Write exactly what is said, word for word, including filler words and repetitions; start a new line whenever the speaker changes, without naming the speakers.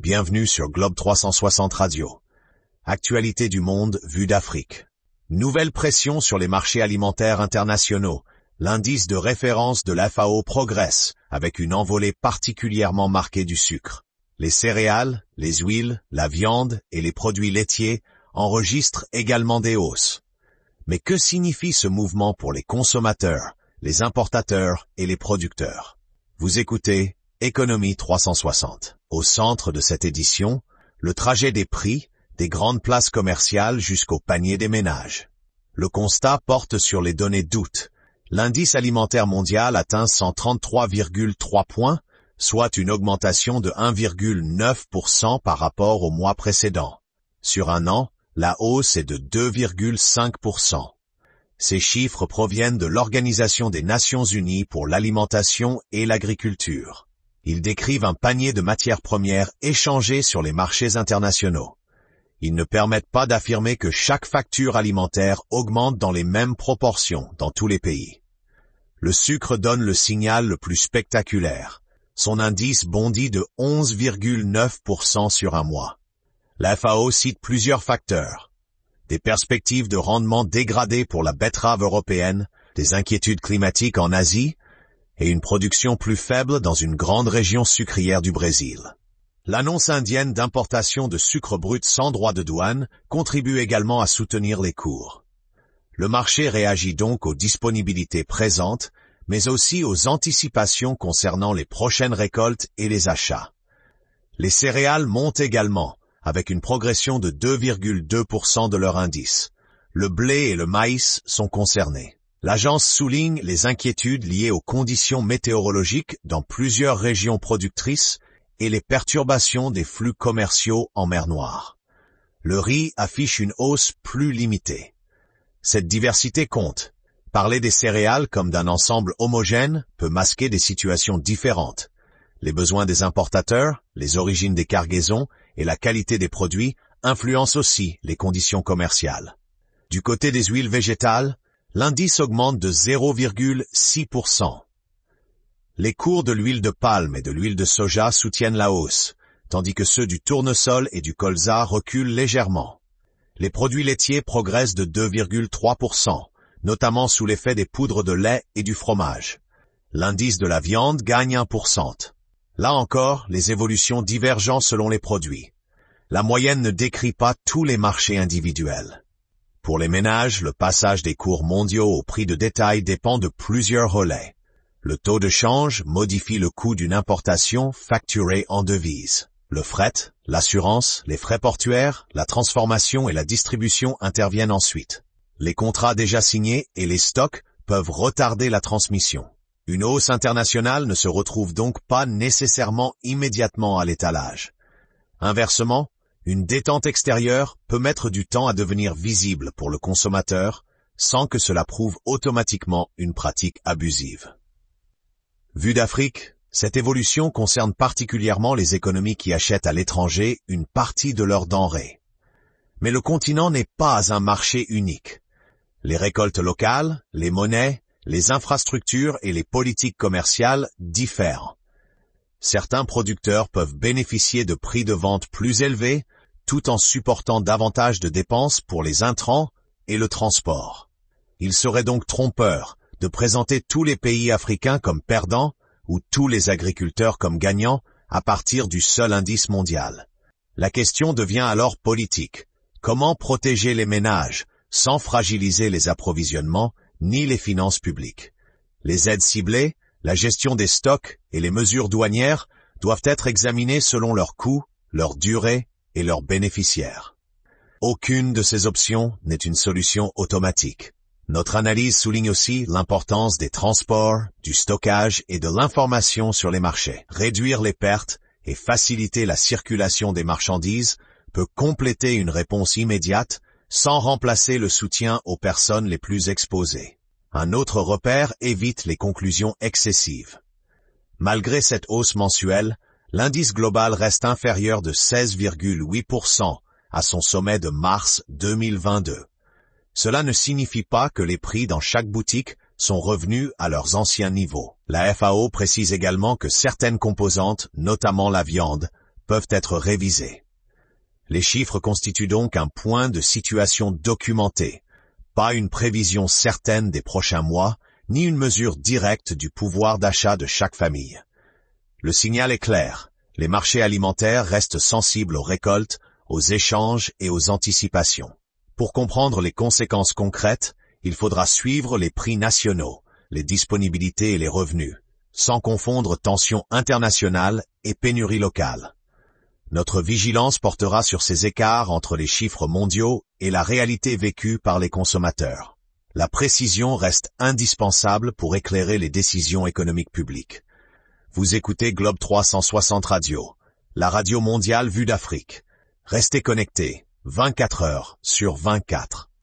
bienvenue sur Globe trois cent soixante Radio. Actualité du monde vue d'Afrique. Nouvelle pression sur les marchés alimentaires internationaux. L'indice de référence de l'F A O progresse, avec une envolée particulièrement marquée du sucre. Les céréales, les huiles, la viande et les produits laitiers enregistrent également des hausses. Mais que signifie ce mouvement pour les consommateurs, les importateurs et les producteurs? Vous écoutez Économie trois cent soixante. Au centre de cette édition, le trajet des prix, des grandes places commerciales jusqu'au panier des ménages. Le constat porte sur les données d'août. L'indice alimentaire mondial atteint cent trente-trois virgule trois points, soit une augmentation de un virgule neuf pour cent par rapport au mois précédent. Sur un an, la hausse est de deux virgule cinq pour cent. Ces chiffres proviennent de l'Organisation des Nations Unies pour l'alimentation et l'agriculture. Ils décrivent un panier de matières premières échangées sur les marchés internationaux. Ils ne permettent pas d'affirmer que chaque facture alimentaire augmente dans les mêmes proportions dans tous les pays. Le sucre donne le signal le plus spectaculaire. Son indice bondit de onze virgule neuf pour cent sur un mois. La F A O cite plusieurs facteurs. Des perspectives de rendement dégradées pour la betterave européenne, des inquiétudes climatiques en Asie et une production plus faible dans une grande région sucrière du Brésil. L'annonce indienne d'importation de sucre brut sans droit de douane contribue également à soutenir les cours. Le marché réagit donc aux disponibilités présentes, mais aussi aux anticipations concernant les prochaines récoltes et les achats. Les céréales montent également, avec une progression de deux virgule deux pour cent de leur indice. Le blé et le maïs sont concernés. L'agence souligne les inquiétudes liées aux conditions météorologiques dans plusieurs régions productrices et les perturbations des flux commerciaux en mer Noire. Le riz affiche une hausse plus limitée. Cette diversité compte. Parler des céréales comme d'un ensemble homogène peut masquer des situations différentes. Les besoins des importateurs, les origines des cargaisons et la qualité des produits influencent aussi les conditions commerciales. Du côté des huiles végétales, l'indice augmente de zéro virgule six pour cent. Les cours de l'huile de palme et de l'huile de soja soutiennent la hausse, tandis que ceux du tournesol et du colza reculent légèrement. Les produits laitiers progressent de deux virgule trois pour cent, notamment sous l'effet des poudres de lait et du fromage. L'indice de la viande gagne un pour cent. Là encore, les évolutions divergent selon les produits. La moyenne ne décrit pas tous les marchés individuels. Pour les ménages, le passage des cours mondiaux au prix de détail dépend de plusieurs relais. Le taux de change modifie le coût d'une importation facturée en devises. Le fret, l'assurance, les frais portuaires, la transformation et la distribution interviennent ensuite. Les contrats déjà signés et les stocks peuvent retarder la transmission. Une hausse internationale ne se retrouve donc pas nécessairement immédiatement à l'étalage. Inversement, une détente extérieure peut mettre du temps à devenir visible pour le consommateur, sans que cela prouve automatiquement une pratique abusive. Vue d'Afrique, cette évolution concerne particulièrement les économies qui achètent à l'étranger une partie de leurs denrées. Mais le continent n'est pas un marché unique. Les récoltes locales, les monnaies, les infrastructures et les politiques commerciales diffèrent. Certains producteurs peuvent bénéficier de prix de vente plus élevés, tout en supportant davantage de dépenses pour les intrants et le transport. Il serait donc trompeur de présenter tous les pays africains comme perdants ou tous les agriculteurs comme gagnants à partir du seul indice mondial. La question devient alors politique. Comment protéger les ménages sans fragiliser les approvisionnements ni les finances publiques? Les aides ciblées, la gestion des stocks et les mesures douanières doivent être examinées selon leur coût, leur durée et leurs bénéficiaires. Aucune de ces options n'est une solution automatique. Notre analyse souligne aussi l'importance des transports, du stockage et de l'information sur les marchés. Réduire les pertes et faciliter la circulation des marchandises peut compléter une réponse immédiate sans remplacer le soutien aux personnes les plus exposées. Un autre repère évite les conclusions excessives. Malgré cette hausse mensuelle, l'indice global reste inférieur de seize virgule huit pour cent à son sommet de mars deux mille vingt-deux. Cela ne signifie pas que les prix dans chaque boutique sont revenus à leurs anciens niveaux. La F A O précise également que certaines composantes, notamment la viande, peuvent être révisés. Les chiffres constituent donc un point de situation documenté, pas une prévision certaine des prochains mois, ni une mesure directe du pouvoir d'achat de chaque famille. Le signal est clair, les marchés alimentaires restent sensibles aux récoltes, aux échanges et aux anticipations. Pour comprendre les conséquences concrètes, il faudra suivre les prix nationaux, les disponibilités et les revenus, sans confondre tensions internationales et pénuries locales. Notre vigilance portera sur ces écarts entre les chiffres mondiaux et la réalité vécue par les consommateurs. La précision reste indispensable pour éclairer les décisions économiques publiques. Vous écoutez Globe trois cent soixante Radio, la radio mondiale vue d'Afrique. Restez connectés, vingt-quatre heures sur vingt-quatre.